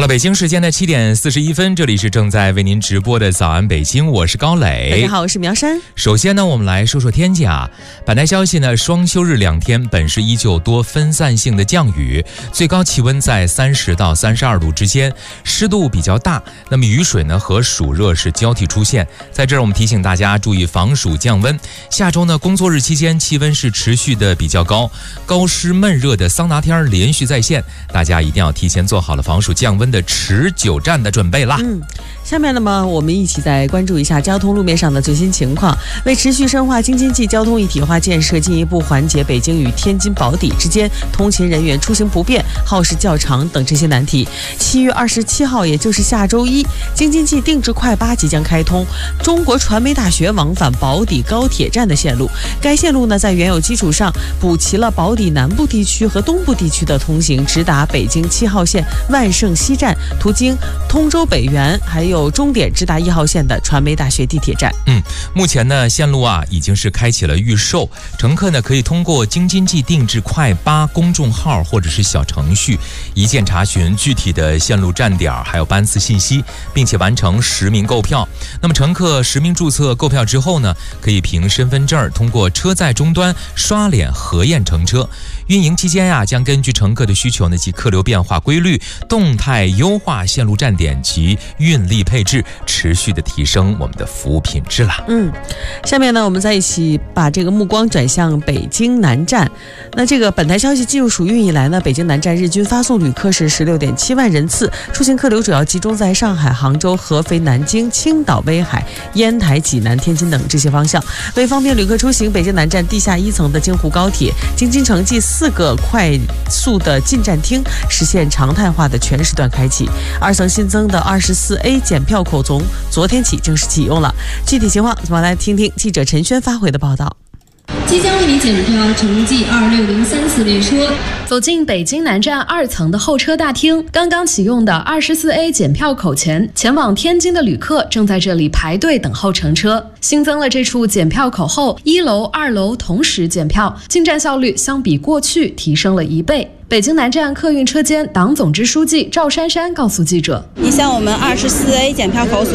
了北京时间的7点41分，这里是正在为您直播的早安北京，我是高磊。 大家好，我是苗山。 首先呢，我们来说说天气啊。本台消息呢，双休日2天，本市依旧多分散性的降雨，最高气温在30到32度之间，湿度比较大。那么雨水呢和暑热是交替出现，在这儿我们提醒大家注意防暑降温。下周呢，工作日期间气温是持续的比较高，高湿闷热的桑拿天连续再现，大家一定要提前做好了防暑降温的持久战的准备啦。 下面呢我们一起再关注一下交通路面上的最新情况。为持续深化京津冀交通一体化建设，进一步缓解北京与天津宝坻之间通勤人员出行不便、耗时较长等这些难题，7月27号，也就是下周一，京津冀定制快8即将开通中国传媒大学往返宝坻高铁站的线路。该线路呢，在原有基础上补齐了宝坻南部地区和东部地区的通行，直达北京7号线万盛西站，途经通州北园，还有终点直达1号线的传媒大学地铁站。 目前呢，线路已经是开启了预售，乘客呢可以通过京津冀定制快8公众号或者是小程序，一键查询具体的线路站点还有班次信息，并且完成实名购票。那么乘客实名注册购票之后呢，可以凭身份证通过车载终端刷脸核验乘车。运营期间将根据乘客的需求及客流变化规律，动态优化线路站点及运力配置，持续的提升我们的服务品质啦。 下面呢，我们再一起把这个目光转向北京南站。那这个本台消息进入暑运以来呢，北京南站日均发送旅客是16.7万人次，出行客流主要集中在上海、杭州、合肥、南京、青岛、威海、烟台、济南、天津等这些方向。为方便旅客出行，北京南站地下1层的京沪高铁、京津城际4个快速的进站厅实现常态化的全时段开启，2层新增的24A 检票口从昨天起正式启用了。具体情况，我们来听听记者陈轩发回的报道。 即将为你检票城际26034列车， 走进北京南站2层的候车大厅，刚刚启用的24A 检票口前，前往天津的旅客正在这里排队等候乘车。新增了这处检票口后，1楼、2楼同时检票，进站效率相比过去提升了1倍。北京南站客运车间党总支书记赵珊珊告诉记者：“ 你像我们24A 检票口所